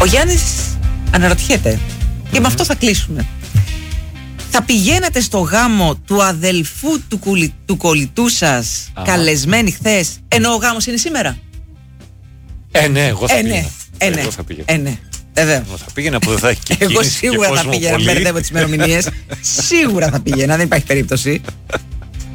Ο Γιάννης αναρωτιέται, και με αυτό θα κλείσουμε. Θα πηγαίνατε στο γάμο του αδελφού του κολλητού σας, καλεσμένοι χθες, ενώ ο γάμος είναι σήμερα? Ναι, εγώ θα πήγαινα. Εγώ θα πήγαινα. Εγώ θα πήγαινα που δεν θα έχει και εγώ σίγουρα θα πήγαινα, μπερδεύω τις ημερομηνίες. Σίγουρα θα πήγαινα, δεν υπάρχει περίπτωση.